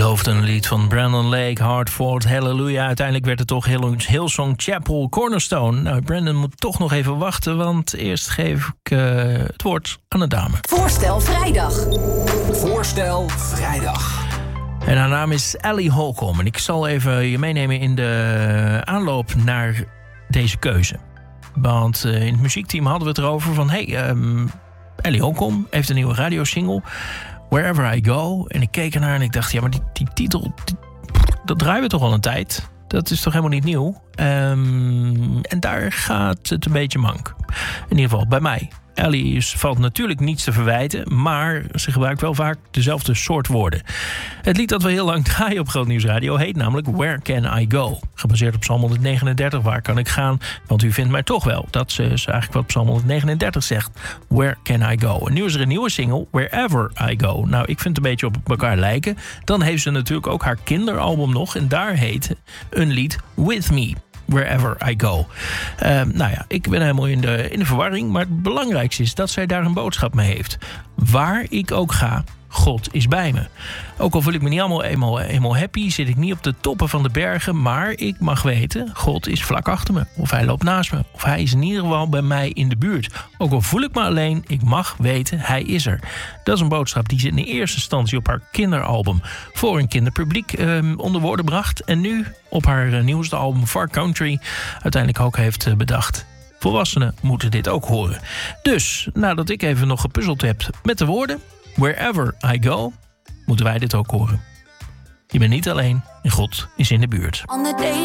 Beloofde een lied van Brandon Lake, Hard Fought, Hallelujah. Uiteindelijk werd het toch Hillsong Chapel Cornerstone. Nou, Brandon moet toch nog even wachten, want eerst geef ik het woord aan een dame. Voorstel vrijdag. Voorstel vrijdag. En haar naam is Ellie Holcomb. En ik zal even je meenemen in de aanloop naar deze keuze. Want in het muziekteam hadden we het erover van... Ellie Holcomb heeft een nieuwe radiosingle... Wherever I Go. En ik keek ernaar en ik dacht... ja, maar die titel, dat draaien we toch al een tijd? Dat is toch helemaal niet nieuw? En daar gaat het een beetje mank. In ieder geval bij mij. Ellie valt natuurlijk niets te verwijten... maar ze gebruikt wel vaak dezelfde soort woorden. Het lied dat we heel lang draaien op Groot Nieuws Radio... heet namelijk Where Can I Go? Gebaseerd op Psalm 139, Waar kan ik gaan? Want u vindt mij toch wel. Dat is eigenlijk wat Psalm 139 zegt. Where Can I Go? En nu is er een nieuwe single, Wherever I Go. Nou, ik vind het een beetje op elkaar lijken. Dan heeft ze natuurlijk ook haar kinderalbum nog... en daar heet een lied With Me. Wherever I Go. Nou ja, ik ben helemaal in de verwarring. Maar het belangrijkste is dat zij daar een boodschap mee heeft. Waar ik ook ga, God is bij me. Ook al voel ik me niet allemaal eenmaal happy... zit ik niet op de toppen van de bergen... maar ik mag weten, God is vlak achter me. Of hij loopt naast me. Of hij is in ieder geval bij mij in de buurt. Ook al voel ik me alleen, ik mag weten, hij is er. Dat is een boodschap die ze in de eerste instantie... op haar kinderalbum voor een kinderpubliek onder woorden bracht... en nu op haar nieuwste album Far Country... uiteindelijk ook heeft bedacht... volwassenen moeten dit ook horen. Dus, nadat ik even nog gepuzzeld heb met de woorden... Wherever I go, moeten wij dit ook horen. Je bent niet alleen en God is in de buurt.